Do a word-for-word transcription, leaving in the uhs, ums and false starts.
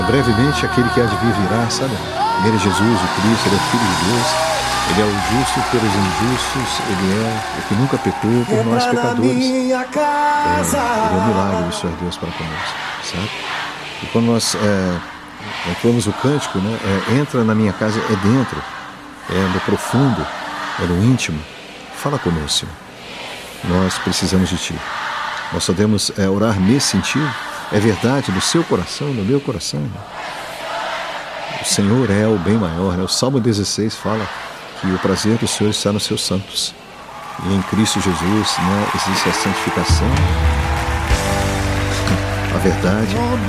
Brevemente, aquele que há de vir virá, sabe? Ele é Jesus, o Cristo, ele é o Filho de Deus. Ele é o justo pelos injustos, ele é o que nunca pecou por nós pecadores. É, ele é o milagre do Senhor Deus para conosco, sabe? E quando nós é, entramos o cântico, né, é, entra na minha casa, é dentro, é no profundo, é no íntimo. Fala conosco, Senhor. Nós precisamos de Ti. Nós podemos é, orar nesse sentido. É verdade, no seu coração, no meu coração. Né? O Senhor é o bem maior. Né? O Salmo dezesseis fala que o prazer do Senhor está nos seus santos. E em Cristo Jesus, né, existe a santificação, a verdade